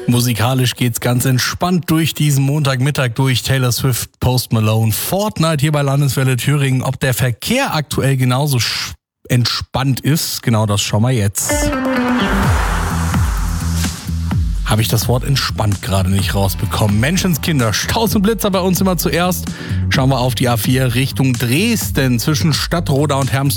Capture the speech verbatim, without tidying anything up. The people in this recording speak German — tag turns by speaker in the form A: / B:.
A: Musikalisch geht's ganz entspannt durch diesen Montagmittag durch. Taylor Swift, Post Malone, Fortnite hier bei Landeswelle Thüringen. Ob der Verkehr aktuell genauso entspannt ist, genau das schauen wir jetzt. Habe ich das Wort entspannt gerade nicht rausbekommen. Menschenskinder, Staus und Blitzer bei uns immer zuerst. Schauen wir auf die A vier Richtung Dresden zwischen Stadtroda und Hermsdorf.